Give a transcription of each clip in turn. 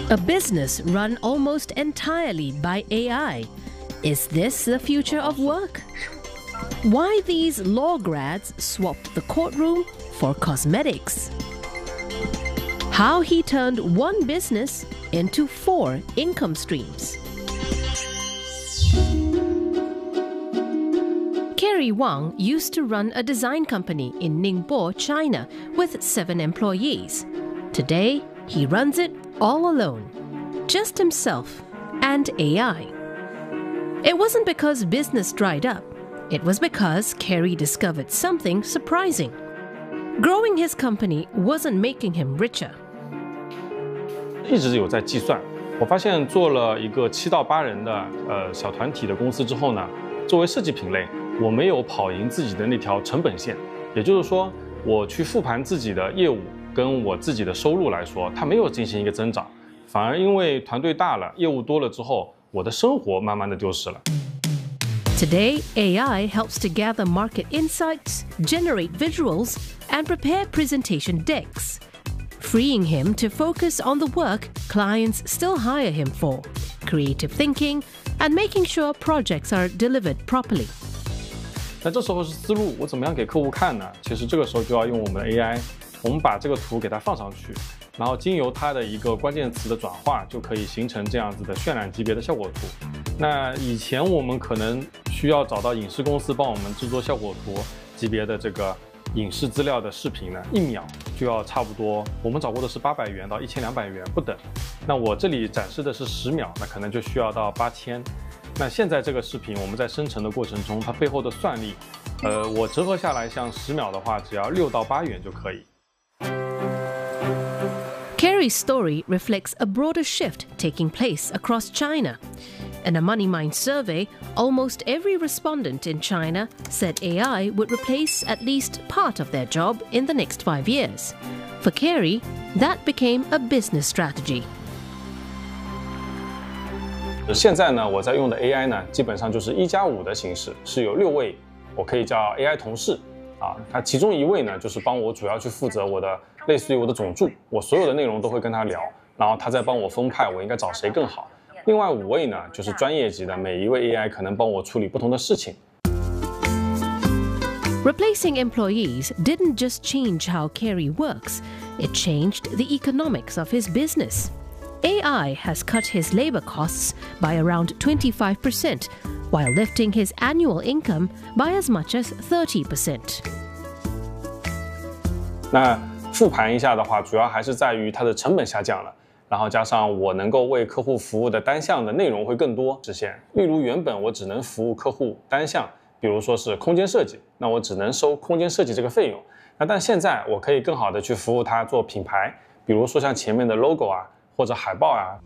A business run almost entirely by AI. Is this the future of work? Why these law grads swapped the courtroom for cosmetics? How he turned one business into 4 income streams. Kerry Wang used to run a design company in Ningbo, China, with 7 employees. Today, he runs it all alone, just himself and AI. It wasn't because business dried up. It was because Kerry discovered something surprising. Growing his company wasn't making him richer. 一直有在计算，我发现做了一个7到8人的小团体的公司之后呢，作为设计品类，我没有跑赢自己的那条成本线，也就是说，我去复盘自己的业务跟我自己的收入来说，它没有进行一个增长，反而因为团队大了，业务多了之后，我的生活慢慢的丢失了。 Today, AI helps to gather market insights, generate visuals, and prepare presentation decks, freeing him to focus on the work clients still hire him for, creative thinking, and making sure projects are delivered properly. 那这时候是思路，我怎么样给客户看呢？其实这个时候就要用我们的 AI， 我们把这个图给它放上去，然后经由它的一个关键词的转化，就可以形成这样子的渲染级别的效果图。那以前我们可能需要找到影视公司帮我们制作效果图级别的这个影视资料的视频呢，1秒就要差不多，我们找过的是800元到1200元不等。那我这里展示的是10秒，那可能就需要到8000。那现在这个视频我们在生成的过程中，它背后的算力，我折合下来，像10秒的话，只要6到8元就可以。 Kerry's story reflects a broader shift taking place across China. In a MoneyMind survey, almost every respondent in China said AI would replace at least part of their job in the next 5 years. For Kerry, that became a business strategy. 现在呢，我在用的 AI 呢，基本上就是1+5的形式，是有6位，我可以叫 AI 同事啊。他其中1位呢，就是帮我主要去负责我的类似于我的总助，我所有的内容都会跟他聊，然后他再帮我分派我应该找谁更好。另外5位呢，就是专业级的，每一位 AI 可能帮我处理不同的事情。 Replacing employees didn't just change how Kerry works, it changed the economics of his business. AI has cut his labor costs by around 25%, while lifting his annual income by as much as 30%. 那复盘一下的话，主要还是在于它的成本下降了。然后加上我能够为客户服务的单项的内容会更多实现。例如原本我只能服务客户单项，比如说是空间设计，那我只能收空间设计这个费用。但现在我可以更好的去服务他做品牌，比如说像前面的 logo 啊，或者海报啊。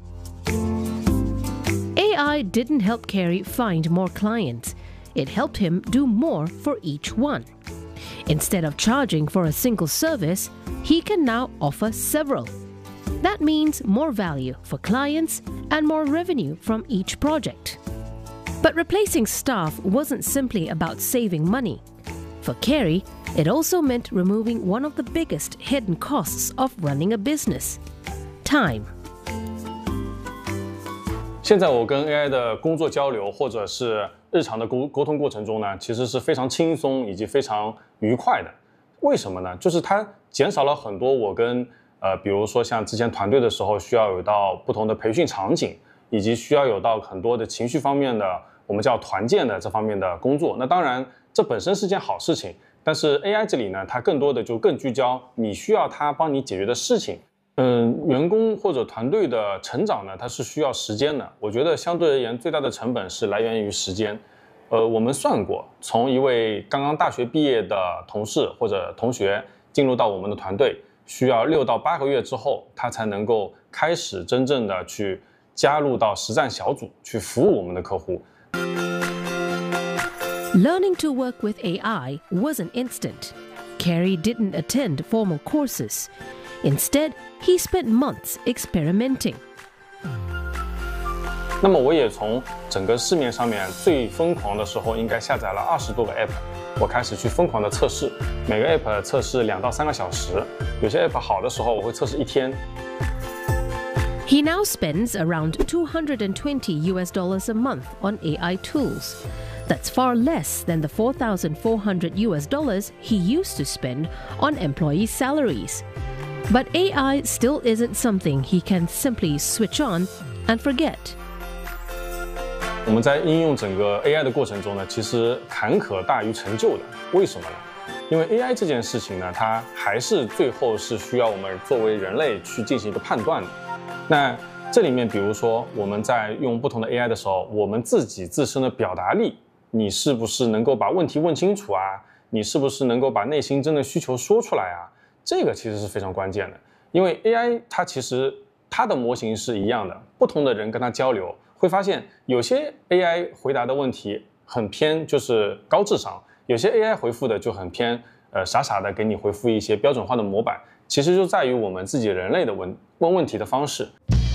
AI didn't help Kerry find more clients. It helped him do more for each one. Instead of charging for a single service, he can now offer several. That means more value for clients and more revenue from each project. But replacing staff wasn't simply about saving money. For Kerry, it also meant removing one of the biggest hidden costs of running a business: time. 现在我跟 AI 的工作交流，或者是日常的沟通过程中呢，其实是非常轻松以及非常愉快的。为什么呢？就是它减少了很多我跟比如说像之前团队的时候，需要有到不同的培训场景，以及需要有到很多的情绪方面的，我们叫团建的这方面的工作。那当然，这本身是件好事情，但是 AI 这里呢，它更多的就更聚焦你需要它帮你解决的事情。员工或者团队的成长呢，它是需要时间的。我觉得相对而言，最大的成本是来源于时间。我们算过，从一位刚刚大学毕业的同事或者同学进入到我们的团队，需要6到8个月之后，他才能够开始真正的去加入到实战小组，去服务我们的客户。 Learning to work with AI wasn't instant. Kerry didn't attend formal courses. Instead, he spent months experimenting. 那么我也从整个市面上面最疯狂的时候，应该下载了20多个 app， 我开始去疯狂的测试，每个 app 测试2到3个小时，有些 app 好的时候我会测试1天。 He now spends around $220 a month on AI tools. That's far less than the $4,400 he used to spend on employee salaries. But AI still isn't something he can simply switch on and forget. 我们在应用整个 AI 的过程中呢，其实坎坷大于成就的。为什么呢？因为 AI 这件事情呢，它还是最后是需要我们作为人类去进行一个判断的。那这里面，比如说我们在用不同的 AI 的时候，我们自己自身的表达力，你是不是能够把问题问清楚啊？你是不是能够把内心真的需求说出来啊？这个其实是非常关键的。因为 AI 它其实它的模型是一样的，不同的人跟它交流，会发现有些 AI 回答的问题很偏就是高智商，有些 AI 回复的就很偏傻傻的给你回复一些标准化的模板，其实就在于我们自己人类的问问题的方式。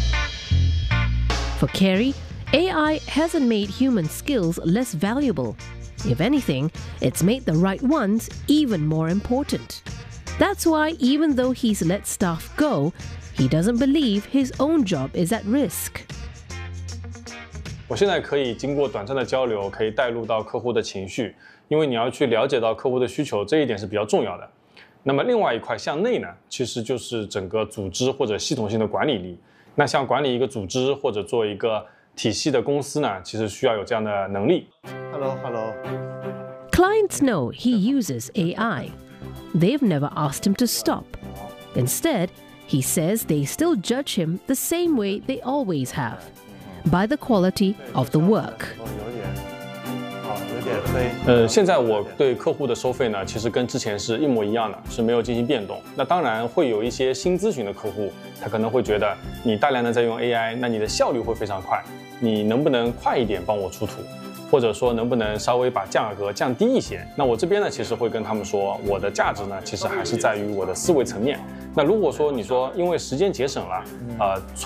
For Carey, AI hasn't made human skills less valuable. If anything, it's made the right ones even more important. That's why even though he's let staff go, he doesn't believe his own job is at risk. 我现在可以经过短暂的交流，可以带入到客户的情绪，因为你要去了解到客户的需求，这一点是比较重要的。那么另外一块向内呢，其实就是整个组织或者系统性的管理力。那像管理一个组织或者做一个体系的公司呢，其实需要有这样的能力。 Hello. Clients know he uses AI. They've never asked him to stop. Instead, he says they still judge him the same way they always have, by the quality of the work. 有点飞。 现在我对客户的收费呢，其实跟之前是一模一样的，是没有进行变动。那当然会有一些新咨询的客户，他可能会觉得你大量的在用 AI， 那你的效率会非常快，你能不能快一点帮我出图？或者说能不能稍微把价格降低一些？那我这边呢，其实会跟他们说，我的价值呢，其实还是在于我的思维层面。那如果说你说因为时间节省了，